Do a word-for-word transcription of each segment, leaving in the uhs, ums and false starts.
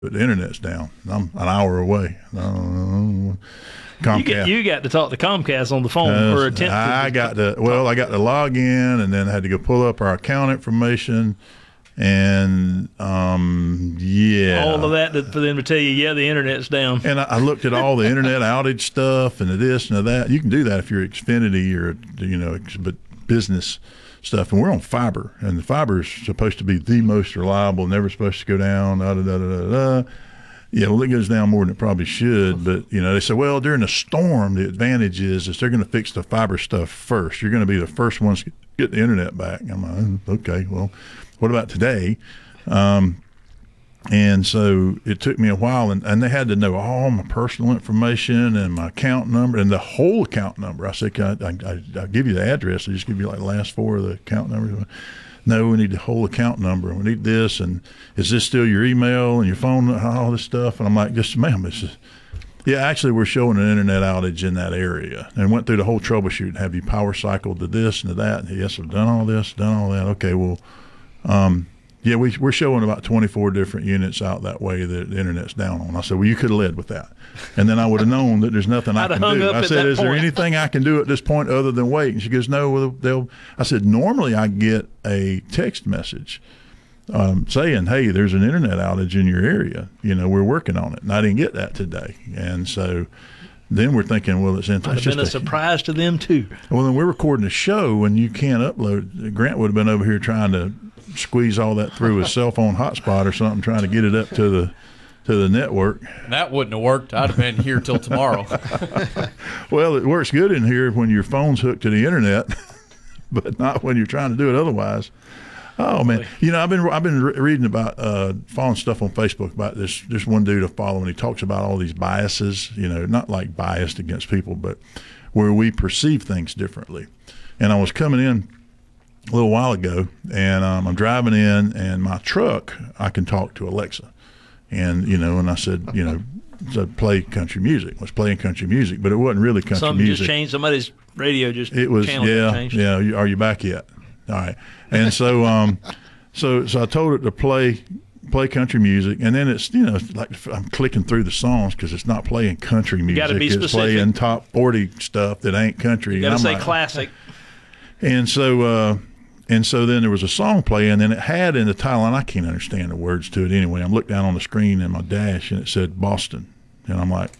but the internet's down. I'm an hour away. Uh, Comcast. You, get, you got to talk to Comcast on the phone uh, or attempt. I to got to. Well, I got to log in, and then I had to go pull up our account information, and um, yeah, all of that to, for them to tell you, yeah, the internet's down. And I, I looked at all the internet outage stuff and the this and the that. You can do that if you're Xfinity or you know, but business stuff. And we're on fiber, and the fiber is supposed to be the most reliable, never supposed to go down. Da, da, da, da, da. Yeah, well, it goes down more than it probably should. But, you know, they say, well, during a storm, the advantage is, is they're going to fix the fiber stuff first. You're going to be the first ones to get the internet back. I'm like, okay, well, what about today? Um, and so it took me a while, and, and they had to know all my personal information and my account number and the whole account number. I said, can I, I, I'll give you the address. I just give you like the last four of the account number. No, we need the whole account number. We need this, and is this still your email and your phone, all this stuff? And I'm like, just, ma'am, this is, yeah, actually we're showing an internet outage in that area. And went through the whole troubleshoot. Have you power cycled to this and to that? And yes, I've done all this, done all that. Okay, well, um, yeah, we, we're showing about twenty-four different units out that way that the internet's down on. I said, well, you could have led with that. And then I would have known that there's nothing I can do. I said, is there anything I can do at this point other than wait? And she goes, no. Well, they'll. I said, normally I get a text message um, saying, hey, there's an internet outage in your area. You know, we're working on it. And I didn't get that today. And so then we're thinking, well, it's in. Might have been a, a surprise to them, too. Well, then we're recording a show, and you can't upload. Grant would have been over here trying to squeeze all that through his cell phone hotspot or something, trying to get it up to the to the network. That wouldn't have worked. I'd have been here till tomorrow. Well, it works good in here when your phone's hooked to the internet, but not when you're trying to do it otherwise. Oh man, you know, I've been I've been re- reading about uh, following stuff on Facebook about this. This one dude I follow, and he talks about all these biases. You know, not like biased against people, but where we perceive things differently. And I was coming in a little while ago, and um, I'm driving in, and my truck, I can talk to Alexa. And, you know, and I said, you know, said play country music. I was playing country music, but it wasn't really country Something music. Something just changed. Somebody's radio just It was, channel yeah, changed. yeah. You- Are you back yet? All right. And so, um, so, so I told it to play, play country music, and then it's, you know, it's like I'm clicking through the songs because it's not playing country music. gotta be it's specific. playing top forty stuff that ain't country. You got to And I'm say like, classic. And so, uh, and so then there was a song playing, and it had in the title, and I can't understand the words to it anyway. I'm looking down on the screen in my dash, and it said Boston, and I'm like,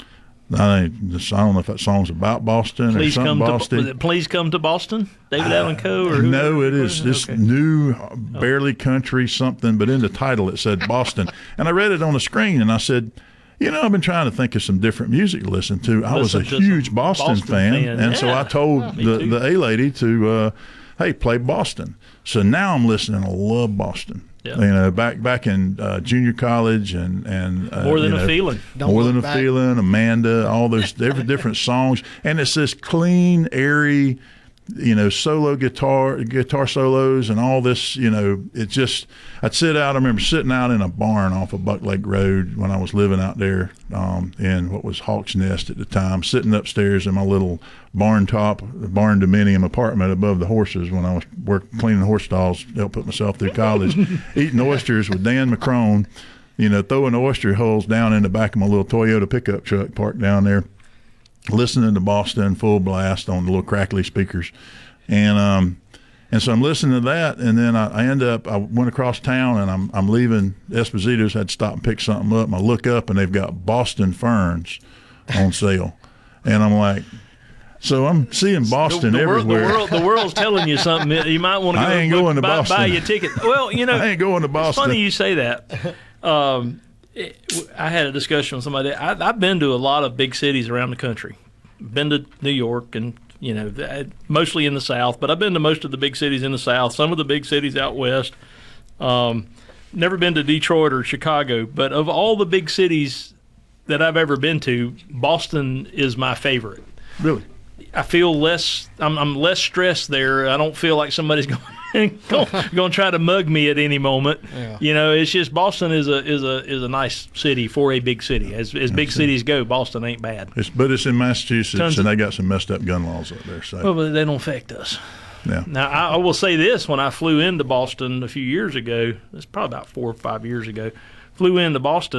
I don't, I don't know if that song's about Boston Please or something come Boston. to, was it Please Come to Boston, David Allen Coe, or who? No, it is this Okay. new, barely country something, but in the title it said Boston, and I read it on the screen, and I said, you know, I've been trying to think of some different music to listen to. I was a Listen to huge some Boston, Boston fan, fan. and so Yeah. I told Me the, too. the A lady to, uh, hey, play Boston. So now I'm listening. I love Boston. Yeah. You know, back back in uh, junior college and and uh, More Than you a know, Feeling. Don't More Look Than a Back. Feeling, Amanda, all those different different songs, and it's this clean, airy, you know, solo guitar guitar solos and all this. You know, it just I'd sit out. I remember sitting out in a barn off of Buck Lake Road when I was living out there um, in what was Hawks Nest at the time, sitting upstairs in my little barn top, barn dominium apartment above the horses when I was work cleaning horse stalls, help put myself through college, eating oysters with Dan McCrone, you know, throwing oyster hulls down in the back of my little Toyota pickup truck parked down there, listening to Boston full blast on the little crackly speakers. And um, and so I'm listening to that, and then I, I end up, I went across town, and I'm I'm leaving Esposito's, had to stop and pick something up, and I look up, and they've got Boston ferns on sale. And I'm like, so I'm seeing Boston the, the world, everywhere. the world, the world's telling you something. You might want to go I ain't look, going to buy, Boston. buy your ticket. Well, you know, I ain't going to it's Boston. funny you say that. Um, it, I had a discussion with somebody. I, I've been to a lot of big cities around the country. Been to New York and, you know, mostly in the South, but I've been to most of the big cities in the South, some of the big cities out West. Um, never been to Detroit or Chicago, but of all the big cities that I've ever been to, Boston is my favorite. Really? I feel less. I'm, I'm less stressed there. I don't feel like somebody's going going, going to try to mug me at any moment. Yeah. You know, it's just Boston is a is a is a nice city for a big city. As as big cities go, Boston ain't bad. It's, but it's in Massachusetts, Tons and of- they got some messed up gun laws up there. So Well, but they don't affect us. yeah. Now, I, I will say this: when I flew into Boston a few years ago, it's probably about four or five years ago, flew into Boston